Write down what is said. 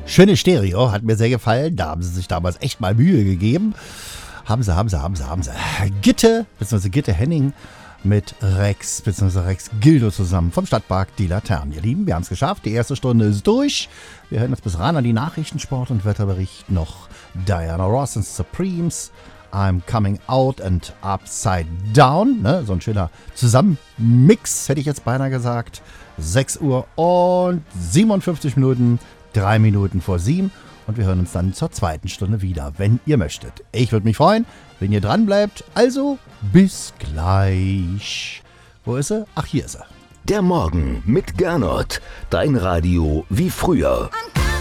Schöne Stereo, hat mir sehr gefallen. Da haben sie sich damals echt mal Mühe gegeben. Haben sie. Gitte, beziehungsweise Gitte Henning mit Rex, beziehungsweise Rex Gildo zusammen vom Stadtpark Die Laternen. Ihr Lieben, wir haben es geschafft. Die erste Stunde ist durch. Wir hören jetzt bis ran an die Nachrichten, Sport und Wetterbericht. Noch Diana Ross and Supremes. I'm Coming Out and Upside Down. Ne? So ein schöner Zusammenmix, hätte ich jetzt beinahe gesagt. 6 Uhr und 57 Minuten, 3 Minuten vor 7. Und wir hören uns dann zur zweiten Stunde wieder, wenn ihr möchtet. Ich würde mich freuen, wenn ihr dran bleibt. Also, bis gleich. Wo ist sie? Ach, hier ist sie. Der Morgen mit Gernot. Dein Radio wie früher. I'm